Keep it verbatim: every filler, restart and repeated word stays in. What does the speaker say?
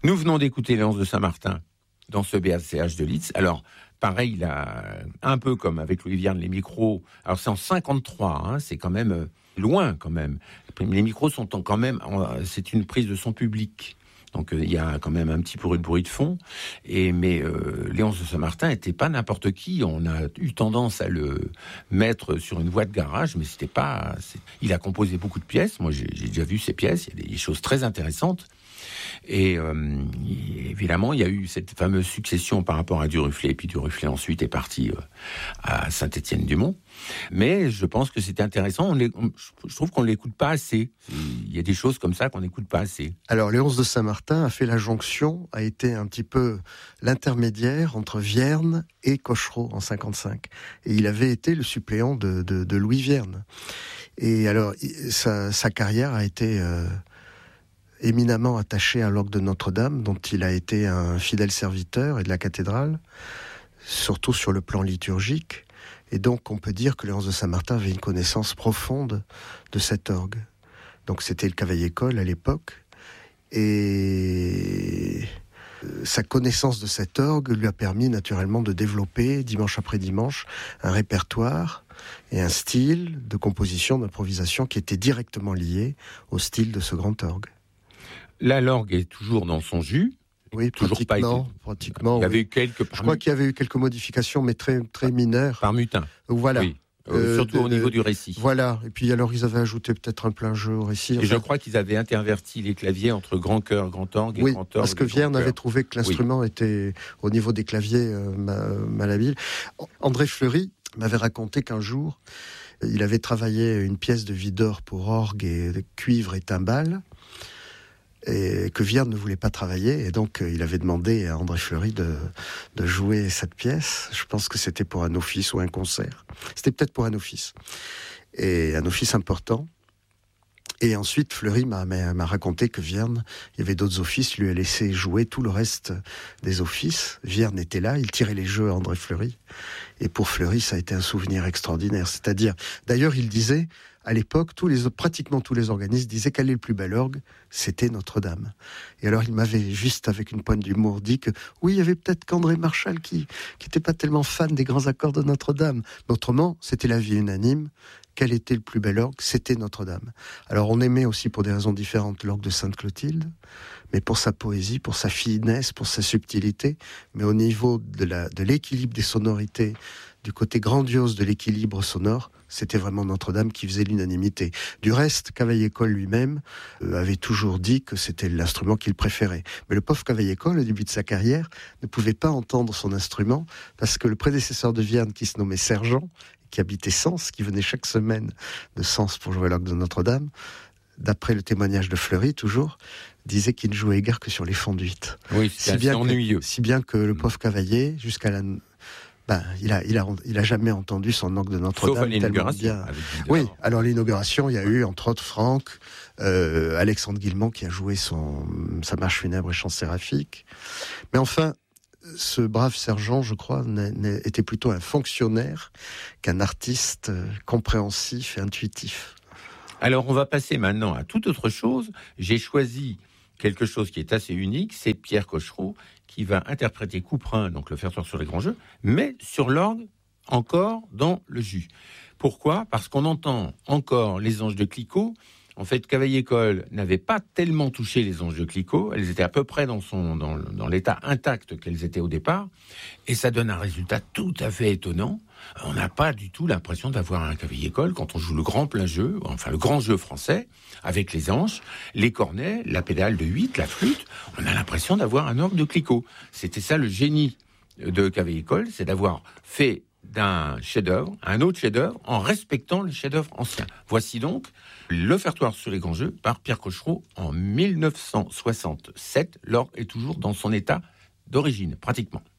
Nous venons d'écouter Léonce de Saint-Martin dans ce B A C H de Leeds. Alors, pareil, là, un peu comme avec Louis Vierne, les micros. Alors, c'est en cinquante-trois, hein, c'est quand même euh, loin, quand même. Les micros sont en, quand même... En, c'est une prise de son public. Donc, il euh, y a quand même un petit bruit de bruit de fond. Et, mais euh, Léonce de Saint-Martin n'était pas n'importe qui. On a eu tendance à le mettre sur une voie de garage, mais c'était pas... C'est... Il a composé beaucoup de pièces. Moi, j'ai, j'ai déjà vu ses pièces. Il y a des choses très intéressantes. Et euh, évidemment, il y a eu cette fameuse succession par rapport à Duruflé, et puis Duruflé ensuite est parti euh, à Saint-Étienne-du-Mont. Mais je pense que c'était intéressant. On on, je trouve qu'on ne l'écoute pas assez. Il y a des choses comme ça qu'on n'écoute pas assez. Alors, Léonce de Saint-Martin a fait la jonction, a été un petit peu l'intermédiaire entre Vierne et Cochereau en cinquante-cinq. Et il avait été le suppléant de, de, de Louis Vierne. Et alors, sa, sa carrière a été... Euh, éminemment attaché à l'orgue de Notre-Dame, dont il a été un fidèle serviteur, et de la cathédrale, surtout sur le plan liturgique. Et donc, on peut dire que Léonce de Saint-Martin avait une connaissance profonde de cet orgue. Donc, c'était le Cavaillé-Coll à l'époque. Et sa connaissance de cet orgue lui a permis naturellement de développer, dimanche après dimanche, un répertoire et un style de composition, d'improvisation qui était directement lié au style de ce grand orgue. Là, l'orgue est toujours dans son jus. Oui, toujours pratiquement. Pas été... pratiquement Il y avait oui. eu quelques. Je crois qu'il y avait eu quelques modifications, mais très très mineures. Par mutin. Voilà. Oui. Euh, surtout de, au niveau du récit. Voilà. Et puis alors ils avaient ajouté peut-être un plein jeu au récit. Et fait. Je crois qu'ils avaient interverti les claviers entre grand chœur, grand orgue et oui, grand orgue. Parce que Vierne avait trouvé que l'instrument oui. était au niveau des claviers euh, malhabile. André Fleury m'avait raconté qu'un jour il avait travaillé une pièce de Widor pour orgue et cuivre et timbales. Et que Vierne ne voulait pas travailler, et donc euh, il avait demandé à André Fleury de, de jouer cette pièce. Je pense que c'était pour un office ou un concert. C'était peut-être pour un office, et un office important. Et ensuite, Fleury m'a, m'a raconté que Vierne, il y avait d'autres offices, lui a laissé jouer tout le reste des offices. Vierne était là, il tirait les jeux à André Fleury. Et pour Fleury, ça a été un souvenir extraordinaire. C'est-à-dire, d'ailleurs, il disait, à l'époque, tous les, pratiquement tous les organismes disaient quel est le plus bel orgue, c'était Notre-Dame. Et alors, il m'avait juste, avec une pointe d'humour, dit que oui, il y avait peut-être qu'André Marchal qui qui n'était pas tellement fan des grands accords de Notre-Dame. Mais autrement, c'était l'avis unanime. Quel était le plus bel orgue? C'était Notre-Dame. Alors, on aimait aussi, pour des raisons différentes, l'orgue de Sainte-Clotilde, mais pour sa poésie, pour sa finesse, pour sa subtilité, mais au niveau de, la, de l'équilibre des sonorités, du côté grandiose de l'équilibre sonore, c'était vraiment Notre-Dame qui faisait l'unanimité. Du reste, Cavaillé-Coll lui-même euh, avait toujours dit que c'était l'instrument qu'il préférait. Mais le pauvre Cavaillé-Coll, au début de sa carrière, ne pouvait pas entendre son instrument, parce que le prédécesseur de Vierne, qui se nommait Sergent, qui habitait Sens, qui venait chaque semaine de Sens pour jouer l'orgue de Notre-Dame, d'après le témoignage de Fleury, toujours, disait qu'il ne jouait guère que sur les fonduites. Oui, c'est si bien ennuyeux. Que, si bien que le pauvre Cavaillé, jusqu'à la... Ben, il a, il a, il a jamais entendu son orgue de Notre-Dame. Sauf à l'inauguration. Bien. Oui, alors l'inauguration, il y a eu, entre autres, Franck, euh, Alexandre Guillemont, qui a joué son, sa marche funèbre et chant séraphique. Mais enfin, ce brave sergent, je crois, n'est, n'est, était plutôt un fonctionnaire qu'un artiste compréhensif et intuitif. Alors, on va passer maintenant à toute autre chose. J'ai choisi quelque chose qui est assez unique, c'est Pierre Cochereau qui va interpréter Couperin, donc le Répertoire sur les grands jeux, mais sur l'orgue, encore dans le jus. Pourquoi ? Parce qu'on entend encore les anges de Clicquot. En fait, Cavaillé-Coll n'avait pas tellement touché les anges de Clicquot. Elles étaient à peu près dans, son, dans, dans l'état intact qu'elles étaient au départ. Et ça donne un résultat tout à fait étonnant. On n'a pas du tout l'impression d'avoir un Cavaillé-Coll quand on joue le grand plein jeu, enfin le grand jeu français, avec les anges, les cornets, la pédale de huit, la flûte. On a l'impression d'avoir un orgue de Clicquot. C'était ça le génie de Cavaillé-Coll, c'est d'avoir fait d'un chef-d'œuvre un autre chef-d'œuvre en respectant le chef-d'œuvre ancien. Voici donc l'Offertoire sur les grands jeux par Pierre Cochereau en mille neuf cent soixante-sept. L'orgue est toujours dans son état d'origine, pratiquement.